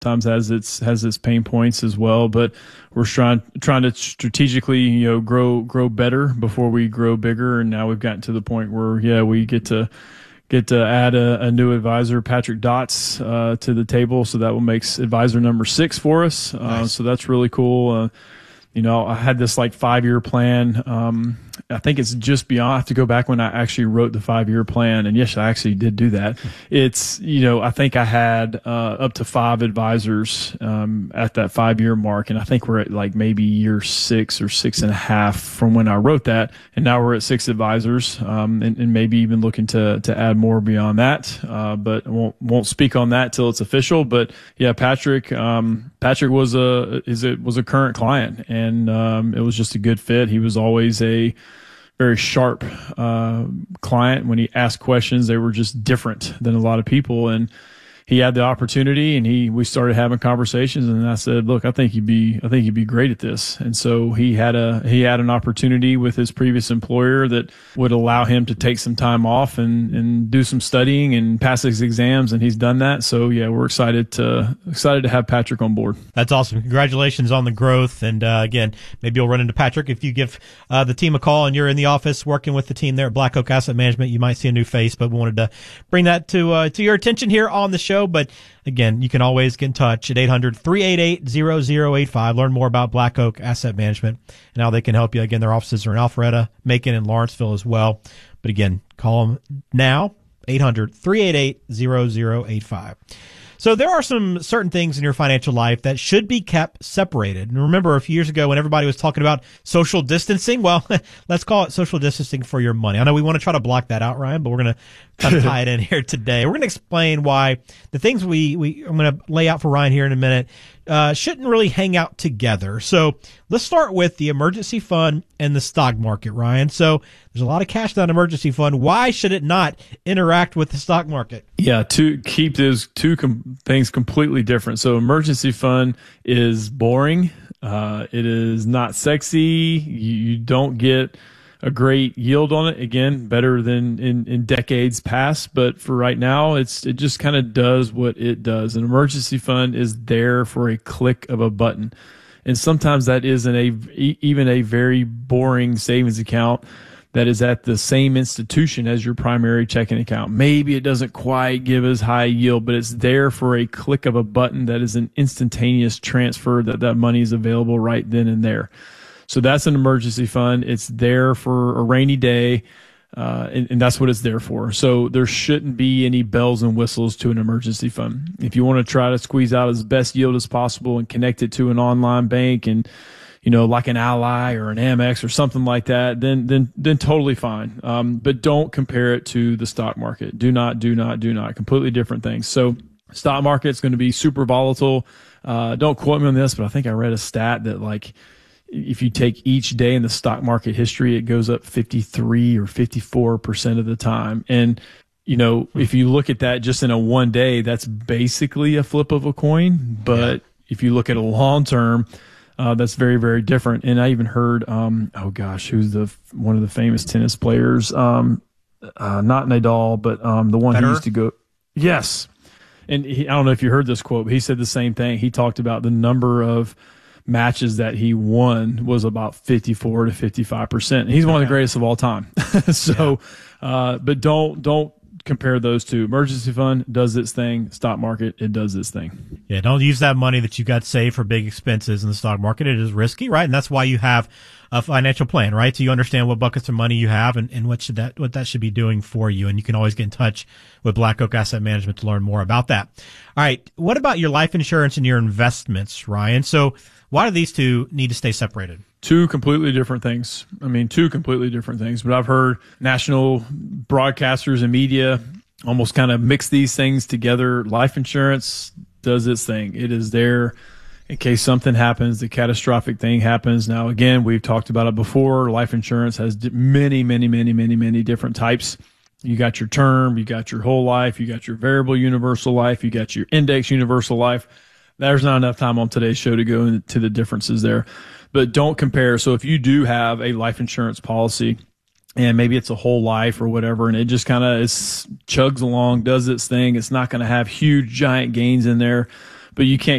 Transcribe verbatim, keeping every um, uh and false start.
sometimes has its has its pain points as well. But we're trying trying to strategically, you know, grow grow better before we grow bigger. And now we've gotten to the point where yeah, we get to get to add a, a new advisor, Patrick Dotz, uh, to the table. So that will make advisor number six for us. Uh, nice. So that's really cool. Uh, you know, I had this like five year plan. Um, I think it's just beyond. I have to go back when I actually wrote the five year plan. And yes, I actually did do that. It's, you know, I think I had, uh, up to five advisors, um, at that five year mark. And I think we're at like maybe year six or six and a half from when I wrote that. And now we're at six advisors, um, and, and maybe even looking to, to add more beyond that. Uh, but I won't, won't speak on that till it's official. But yeah, Patrick, um, Patrick was a, is it was a current client, and, um, it was just a good fit. He was always a, very sharp uh, client. When he asked questions, they were just different than a lot of people. And he had the opportunity, and he we started having conversations. And I said, "Look, I think you'd be I think you'd be great at this." And so he had a he had an opportunity with his previous employer that would allow him to take some time off and and do some studying and pass his exams, and he's done that. So yeah, we're excited to excited to have Patrick on board. That's awesome. Congratulations on the growth. And uh, again, maybe you'll run into Patrick if you give uh, the team a call and you're in the office working with the team there at Black Oak Asset Management. You might see a new face, but we wanted to bring that to uh, to your attention here on the show. But again, you can always get in touch at eight hundred, three eight eight, zero zero eight five. Learn more about Black Oak Asset Management and how they can help you. Again, their offices are in Alpharetta, Macon, and Lawrenceville as well. But again, call them now, eight hundred, three eight eight, zero zero eight five. So there are some certain things in your financial life that should be kept separated. And remember, a few years ago when everybody was talking about social distancing, well, let's call it social distancing for your money. I know we want to try to block that out, Ryan, but we're going to kind of tie it in here today. We're going to explain why the things we, we I'm going to lay out for Ryan here in a minute uh, shouldn't really hang out together. So let's start with the emergency fund and the stock market, Ryan. So there's a lot of cash in that emergency fund. Why should it not interact with the stock market? Yeah, to keep those two com- things completely different. So emergency fund is boring. Uh, it is not sexy. You, you don't get a great yield on it. Again, better than in, in decades past. But for right now, it's it just kind of does what it does. An emergency fund is there for a click of a button. And sometimes that isn't a, even a very boring savings account that is at the same institution as your primary checking account. Maybe it doesn't quite give as high yield, but it's there for a click of a button that is an instantaneous transfer, that that money is available right then and there. So that's an emergency fund. It's there for a rainy day, uh, and, and that's what it's there for. So there shouldn't be any bells and whistles to an emergency fund. If you want to try to squeeze out as best yield as possible and connect it to an online bank and, you know, like an Ally or an Amex or something like that, then then then totally fine. Um, but don't compare it to the stock market. Do not, do not, do not. Completely different things. So stock market's going to be super volatile. Uh, don't quote me on this, but I think I read a stat that like if you take each day in the stock market history, it goes up fifty-three or fifty-four percent of the time. And, you know, if you look at that just in a one day, that's basically a flip of a coin. But yeah. If you look at a long term, uh, that's very, very different. And I even heard, um, oh gosh, who's the, one of the famous tennis players? Um, uh, not Nadal, but, um, the one Federer? who used to go, yes. And he, I don't know if you heard this quote, but he said the same thing. He talked about the number of matches that he won was about fifty-four to fifty-five percent. He's one of the greatest of all time. so, yeah. uh, but don't, don't compare those two. Emergency fund does its thing. Stock market, it does its thing. Yeah. Don't use that money that you got saved for big expenses in the stock market. It is risky, right? And that's why you have a financial plan, right? So you understand what buckets of money you have and, and what should that, what that should be doing for you. And you can always get in touch with Black Oak Asset Management to learn more about that. All right. What about your life insurance and your investments, Ryan? So why do these two need to stay separated? Two completely different things. I mean, two completely different things. But I've heard national broadcasters and media almost kind of mix these things together. Life insurance does its thing. It is there in case something happens, the catastrophic thing happens. Now, again, we've talked about it before. Life insurance has many, many, many, many, many different types. You got your term, you got your whole life, you got your variable universal life, you got your index universal life. There's not enough time on today's show to go into the differences there, but don't compare. So if you do have a life insurance policy and maybe it's a whole life or whatever, and it just kind of chugs along, does its thing, it's not going to have huge giant gains in there but you can't